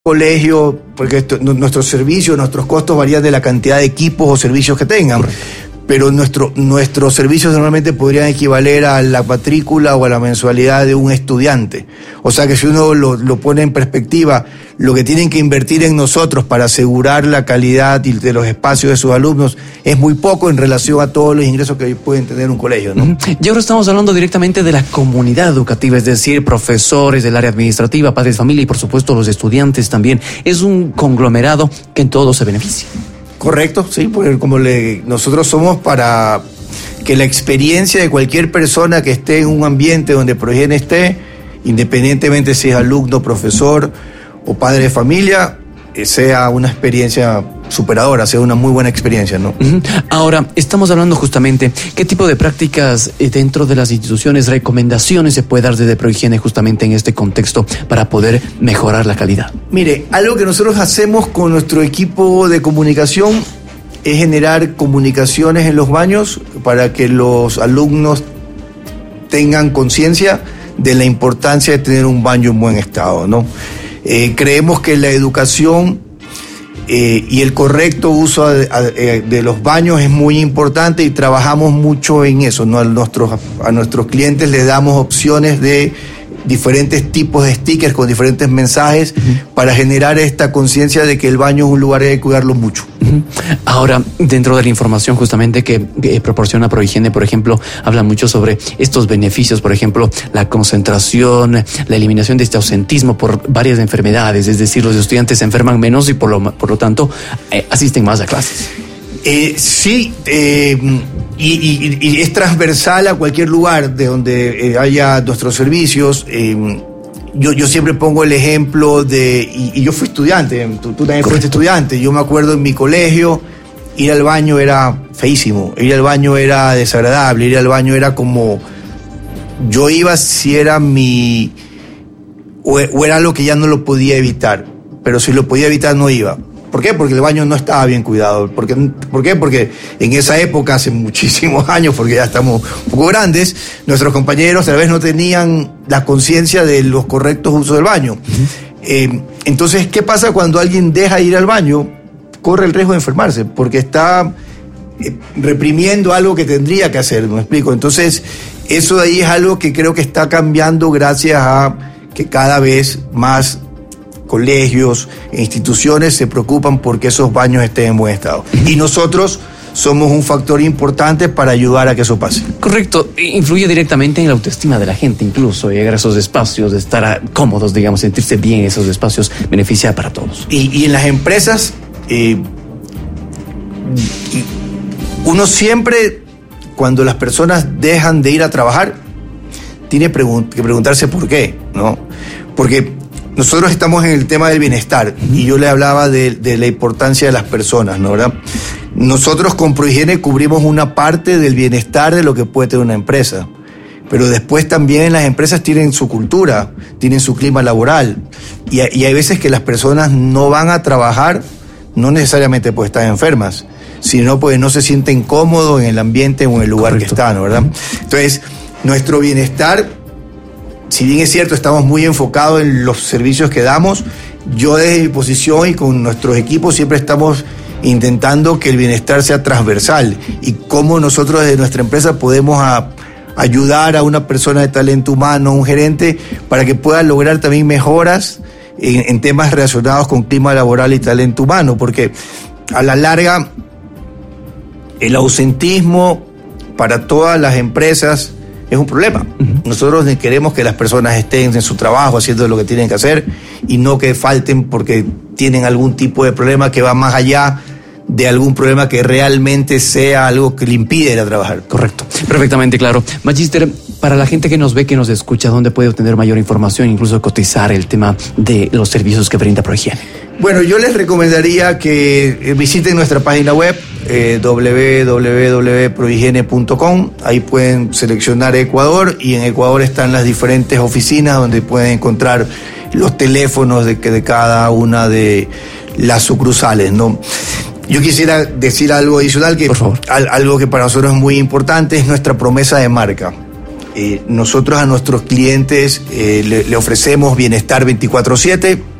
colegio, porque nuestros servicios, nuestros costos varían de la cantidad de equipos o servicios que tengan. Pero nuestros servicios normalmente podrían equivaler a la matrícula o a la mensualidad de un estudiante. O sea que si uno lo pone en perspectiva, lo que tienen que invertir en nosotros para asegurar la calidad de los espacios de sus alumnos es muy poco en relación a todos los ingresos que pueden tener un colegio, ¿no? Y ahora estamos hablando directamente de la comunidad educativa, es decir, profesores del área administrativa, padres de familia y por supuesto los estudiantes también. Es un conglomerado que en todo se beneficia. Correcto, sí, porque nosotros somos para que la experiencia de cualquier persona que esté en un ambiente donde Prohigiene esté, independientemente si es alumno, profesor o padre de familia, sea una experiencia superadora, sea una muy buena experiencia, ¿no? Ahora, estamos hablando justamente qué tipo de prácticas dentro de las instituciones, recomendaciones se puede dar desde Prohigiene justamente en este contexto para poder mejorar la calidad. Mire, algo que nosotros hacemos con nuestro equipo de comunicación es generar comunicaciones en los baños para que los alumnos tengan conciencia de la importancia de tener un baño en buen estado, ¿no? Creemos que la educación y el correcto uso de los baños es muy importante y trabajamos mucho en eso, ¿no? A nuestros clientes les damos opciones de diferentes tipos de stickers con diferentes mensajes para generar esta conciencia de que el baño es un lugar que hay que cuidarlo mucho. Ahora, dentro de la información justamente que proporciona Prohigiene, por ejemplo, habla mucho sobre estos beneficios, por ejemplo, la concentración, la eliminación de este ausentismo por varias enfermedades, es decir, los estudiantes se enferman menos y por lo tanto asisten más a clases. Sí, y es transversal a cualquier lugar de donde haya nuestros servicios. Yo siempre pongo el ejemplo y yo fui estudiante, tú también fuiste estudiante. Yo me acuerdo en mi colegio, ir al baño era feísimo, ir al baño era desagradable, ir al baño era como, yo iba si era o era algo que ya no lo podía evitar, pero si lo podía evitar no iba. ¿Por qué? Porque el baño no estaba bien cuidado. ¿Por qué? Porque en esa época, hace muchísimos años, porque ya estamos un poco grandes, nuestros compañeros tal vez no tenían la conciencia de los correctos usos del baño. Entonces, ¿qué pasa cuando alguien deja de ir al baño? Corre el riesgo de enfermarse, porque está reprimiendo algo que tendría que hacer, ¿me explico? Entonces, eso de ahí es algo que creo que está cambiando gracias a que cada vez más colegios e instituciones se preocupan porque esos baños estén en buen estado. Y nosotros somos un factor importante para ayudar a que eso pase. Correcto, influye directamente en la autoestima de la gente, incluso llegar a esos espacios, de estar cómodos, digamos, sentirse bien en esos espacios, beneficia para todos. Y en las empresas, uno siempre, cuando las personas dejan de ir a trabajar, tiene que preguntarse por qué, ¿no? Porque nosotros estamos en el tema del bienestar y yo le hablaba de la importancia de las personas, ¿no? ¿Verdad? Nosotros con Prohigiene cubrimos una parte del bienestar de lo que puede tener una empresa, pero después también las empresas tienen su cultura, tienen su clima laboral y hay veces que las personas no van a trabajar, no necesariamente porque están enfermas, sino porque no se sienten cómodos en el ambiente o en el lugar que están, ¿no? ¿Verdad? Entonces, nuestro bienestar, si bien es cierto, estamos muy enfocados en los servicios que damos, yo desde mi posición y con nuestros equipos siempre estamos intentando que el bienestar sea transversal y cómo nosotros desde nuestra empresa podemos ayudar a una persona de talento humano, un gerente, para que pueda lograr también mejoras en temas relacionados con clima laboral y talento humano, porque a la larga el ausentismo para todas las empresas es un problema. Nosotros queremos que las personas estén en su trabajo haciendo lo que tienen que hacer y no que falten porque tienen algún tipo de problema que va más allá de algún problema que realmente sea algo que le impide ir a trabajar. Correcto, perfectamente claro. Magíster, para la gente que nos ve, que nos escucha, ¿dónde puede obtener mayor información, incluso cotizar el tema de los servicios que brinda Prohigiene? Bueno, yo les recomendaría que visiten nuestra página web www.prohigiene.com. Ahí pueden seleccionar Ecuador y en Ecuador están las diferentes oficinas donde pueden encontrar los teléfonos de cada una de las sucursales, ¿no? Yo quisiera decir algo adicional, que algo que para nosotros es muy importante, es nuestra promesa de marca. Nosotros a nuestros clientes le ofrecemos bienestar 24/7,